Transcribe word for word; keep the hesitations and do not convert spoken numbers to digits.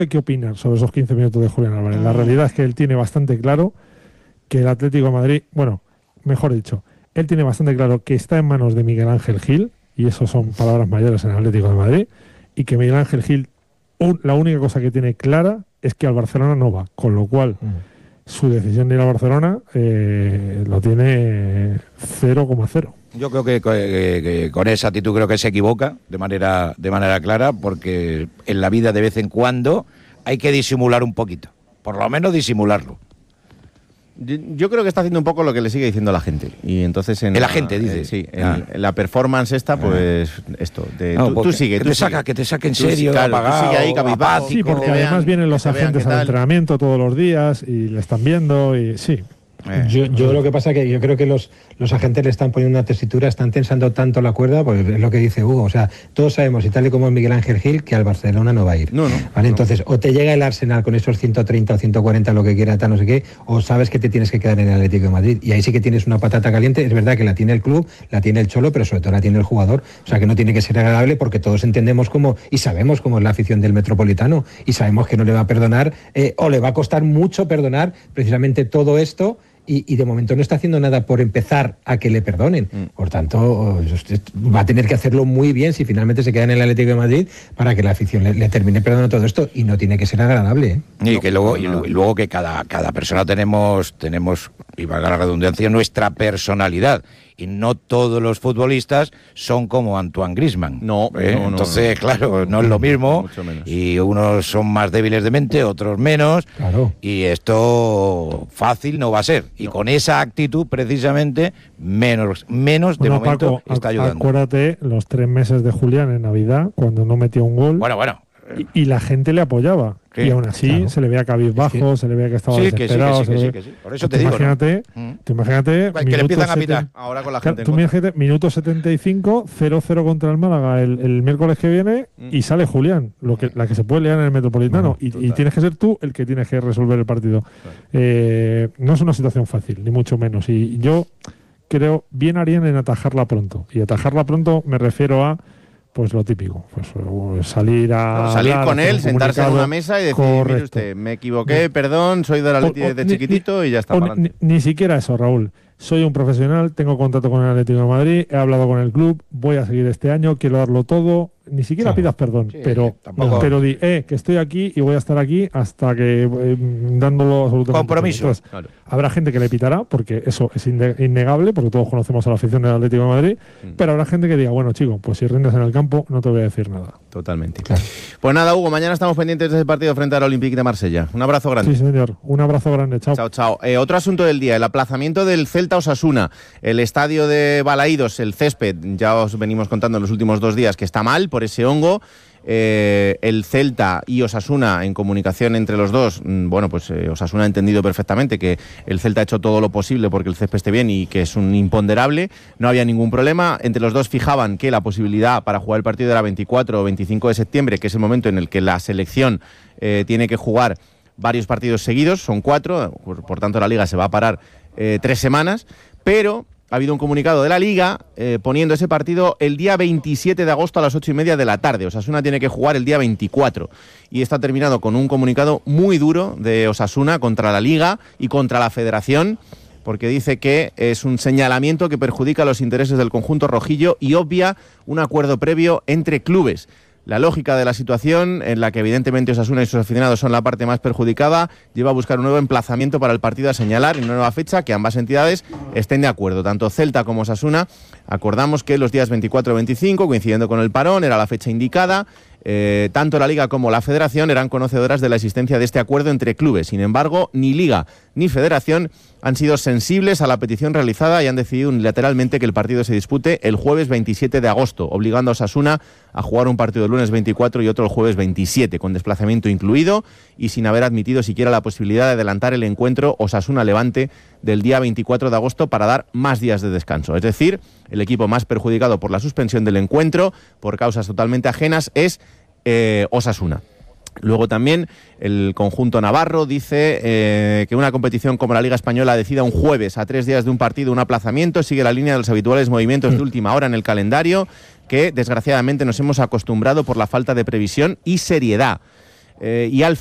hay que opinar sobre esos quince minutos de Julián Álvarez. La realidad es que él tiene bastante claro que el Atlético de Madrid, bueno, mejor dicho, él tiene bastante claro que está en manos de Miguel Ángel Gil, y eso son palabras mayores en el Atlético de Madrid, y que Miguel Ángel Gil, un, la única cosa que tiene clara es que al Barcelona no va, con lo cual mm. su decisión de ir a Barcelona eh, lo tiene cero coma cero. Yo creo que, que, que con esa actitud creo que se equivoca de manera, de manera clara, porque en la vida de vez en cuando hay que disimular un poquito, por lo menos disimularlo. Yo, yo creo que está haciendo un poco lo que le sigue diciendo la gente. Y entonces en la, la gente dice. Eh, sí, en, ah. en la performance esta, pues ah. esto. De, no, tú, tú sigue, que tú te sigue. saca, que te saque en serio, claro, apagado, tú sigue ahí, cabizbajo. Sí, porque además vean, vienen los agentes al entrenamiento todos los días y le están viendo y sí. Eh, yo, yo lo que pasa es que yo creo que los, los agentes le están poniendo una tesitura, están tensando tanto la cuerda, pues es lo que dice Hugo, o sea, todos sabemos, y tal y como es Miguel Ángel Gil, que al Barcelona no va a ir. No, no. ¿Vale? No. Entonces, o te llega el Arsenal con esos ciento treinta o ciento cuarenta, lo que quiera, tal, no sé qué, o sabes que te tienes que quedar en el Atlético de Madrid. Y ahí sí que tienes una patata caliente. Es verdad que la tiene el club, la tiene el Cholo, pero sobre todo la tiene el jugador. O sea, que no tiene que ser agradable porque todos entendemos cómo, y sabemos cómo es la afición del Metropolitano, y sabemos que no le va a perdonar, eh, o le va a costar mucho perdonar precisamente todo esto. Y, y de momento no está haciendo nada por empezar a que le perdonen. Mm. Por tanto, va a tener que hacerlo muy bien si finalmente se queda en el Atlético de Madrid para que la afición le, le termine perdonando todo esto, y no tiene que ser agradable, ¿eh? Y que luego, y luego que cada, cada persona tenemos, tenemos, y valga la redundancia, nuestra personalidad. Y no todos los futbolistas son como Antoine Griezmann. No, ¿eh? no, no Entonces, no, claro, no es lo mismo. Mucho menos. Y unos son más débiles de mente, otros menos. Claro. Y esto fácil no va a ser. Y no. Con esa actitud, precisamente, menos, menos de bueno, momento Paco, está ayudando. Acuérdate los tres meses de Julián en Navidad, cuando no metió un gol. Bueno, bueno. Y, y la gente le apoyaba. ¿Qué? Y aún así claro. se le veía cabizbajo, es que... se le veía que estaba sí, desesperado. Que sí, que sí, que sí, que sí. Por eso te digo, imagínate, ¿no? Tú imagínate... Que le empiezan a pitar ahora con la gente. Tú imagínate, minuto setenta y cinco, cero cero contra el Málaga el, el miércoles que viene mm. y sale Julián, lo que, la que se puede liar en el Metropolitano. No, y, y tienes que ser tú el que tienes que resolver el partido. Claro. Eh, no es una situación fácil, ni mucho menos. Y yo creo, bien harían en atajarla pronto. Y atajarla pronto me refiero a... Pues lo típico, pues salir a... No, salir con él, sentarse en una mesa y decir, correcto. Mire usted, me equivoqué, no. perdón, soy del Atleti desde chiquitito ni, y ya está. Ni, ni, ni siquiera eso, Raúl. Soy un profesional, tengo contacto con el Atlético de Madrid, he hablado con el club, voy a seguir este año, quiero darlo todo. Ni siquiera claro. pidas perdón, sí, pero, tampoco. pero di, eh, que estoy aquí y voy a estar aquí hasta que eh, dándolo absolutamente compromiso. Entonces, claro. Habrá gente que le pitará, porque eso es innegable, porque todos conocemos a la afición del Atlético de Madrid, mm. pero habrá gente que diga, bueno, chico, pues si rindes en el campo, no te voy a decir nada. Totalmente. Claro. Pues nada, Hugo, mañana estamos pendientes de ese partido frente al Olympique de Marsella. Un abrazo grande. Sí, señor. Un abrazo grande. Chao. Chao, chao. Eh, otro asunto del día, el aplazamiento del Celta Osasuna. El estadio de Balaídos, el césped, ya os venimos contando en los últimos dos días que está mal por ese hongo. Eh, el Celta y Osasuna, en comunicación entre los dos, bueno, pues eh, Osasuna ha entendido perfectamente que el Celta ha hecho todo lo posible porque el césped esté bien y que es un imponderable, no había ningún problema. Entre los dos fijaban que la posibilidad para jugar el partido era veinticuatro o veinticinco de septiembre, que es el momento en el que la selección eh, tiene que jugar varios partidos seguidos, son cuatro, por, por tanto la Liga se va a parar eh, tres semanas, pero... Ha habido un comunicado de la Liga eh, poniendo ese partido el día veintisiete de agosto a las ocho y media de la tarde. Osasuna tiene que jugar el día veinticuatro. Y está terminado con un comunicado muy duro de Osasuna contra la Liga y contra la Federación, porque dice que es un señalamiento que perjudica los intereses del conjunto rojillo y obvia un acuerdo previo entre clubes. La lógica de la situación, en la que evidentemente Osasuna y sus aficionados son la parte más perjudicada, lleva a buscar un nuevo emplazamiento para el partido a señalar en una nueva fecha que ambas entidades estén de acuerdo. Tanto Celta como Osasuna acordamos que los días veinticuatro y veinticinco, coincidiendo con el parón, era la fecha indicada. Eh, tanto la Liga como la Federación eran conocedoras de la existencia de este acuerdo entre clubes. Sin embargo, ni Liga ni Federación han sido sensibles a la petición realizada y han decidido unilateralmente que el partido se dispute el jueves veintisiete de agosto, obligando a Osasuna a jugar un partido el lunes veinticuatro y otro el jueves veintisiete, con desplazamiento incluido y sin haber admitido siquiera la posibilidad de adelantar el encuentro Osasuna-Levante del día veinticuatro de agosto para dar más días de descanso. Es decir, el equipo más perjudicado por la suspensión del encuentro, por causas totalmente ajenas, es eh, Osasuna. Luego también el conjunto navarro dice eh, que una competición como la Liga Española decida un jueves a tres días de un partido un aplazamiento, sigue la línea de los habituales movimientos de última hora en el calendario que desgraciadamente nos hemos acostumbrado por la falta de previsión y seriedad. eh, y al